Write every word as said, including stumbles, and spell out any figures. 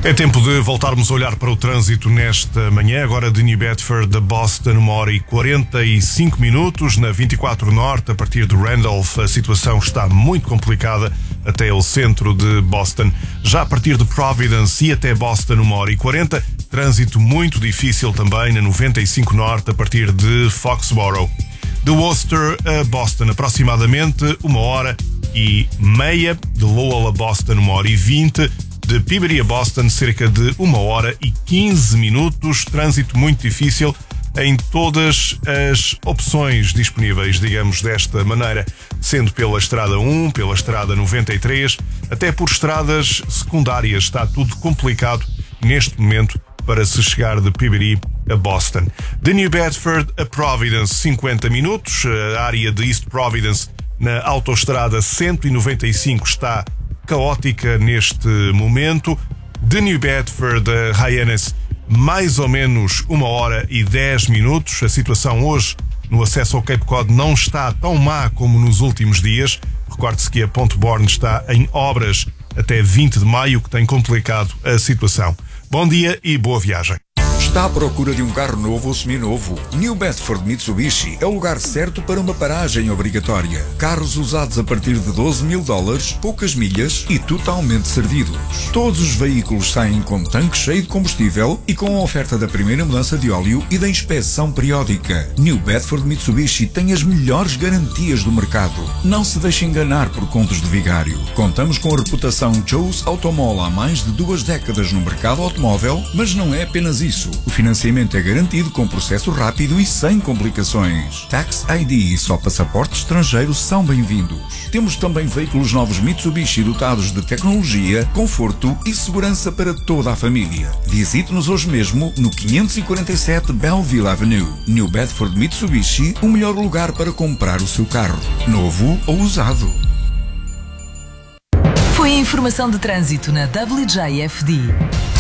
É tempo de voltarmos a olhar para o trânsito nesta manhã, agora de New Bedford a Boston, uma hora e quarenta e cinco minutos. Na vinte e quatro Norte, a partir de Randolph, a situação está muito complicada até o centro de Boston. Já a partir de Providence e até Boston, uma hora e quarenta, trânsito muito difícil também na noventa e cinco Norte, a partir de Foxborough. De Worcester a Boston, aproximadamente uma hora e meia. De Lowell a Boston, uma hora e vinte. De Peabody a Boston, cerca de uma hora e quinze minutos. Trânsito muito difícil em todas as opções disponíveis, digamos desta maneira, sendo pela Estrada um, pela Estrada noventa e três, até por estradas secundárias. Está tudo complicado neste momento para se chegar de Peabody a Boston. De New Bedford a Providence, cinquenta minutos. A área de East Providence, na autoestrada cento e noventa e cinco, está caótica neste momento. De New Bedford a Hyannis, mais ou menos uma hora e dez minutos. A situação hoje no acesso ao Cape Cod não está tão má como nos últimos dias. Recorde-se que a Ponte Borne está em obras até vinte de maio, que tem complicado a situação. Bom dia e boa viagem. Está à procura de um carro novo ou seminovo? New Bedford Mitsubishi é o lugar certo para uma paragem obrigatória. Carros usados a partir de doze mil dólares, poucas milhas e totalmente servidos. Todos os veículos saem com tanque cheio de combustível e com a oferta da primeira mudança de óleo e da inspeção periódica. New Bedford Mitsubishi tem as melhores garantias do mercado. Não se deixe enganar por contos de vigário. Contamos com a reputação Joe's Automall há mais de duas décadas no mercado automóvel, mas não é apenas isso. O financiamento é garantido com processo rápido e sem complicações. Tax I D e só passaporte estrangeiro são bem-vindos. Temos também veículos novos Mitsubishi dotados de tecnologia, conforto e segurança para toda a família. Visite-nos hoje mesmo no quinhentos e quarenta e sete Belleville Avenue. New Bedford Mitsubishi, o melhor lugar para comprar o seu carro, novo ou usado. Foi a informação de trânsito na W J F D.